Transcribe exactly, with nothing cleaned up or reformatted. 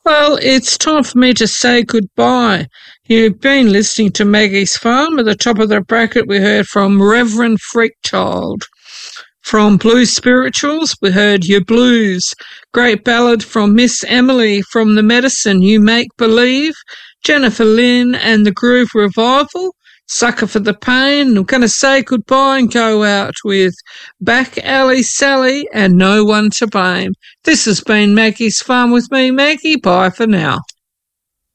Well, it's time for me to say goodbye. You've been listening to Maggie's Farm. At the top of the bracket, we heard from Reverend Freakchild. From Blue Spirituals, we heard Your Blues. Great ballad from Miss Emily from The Medicine, You Make Believe. Jennifer Lynn and the Groove Revival, Sucker for the Pain. I'm going to say goodbye and go out with Back Alley Sally and No One to Blame. This has been Maggie's Farm with me, Maggie. Bye for now.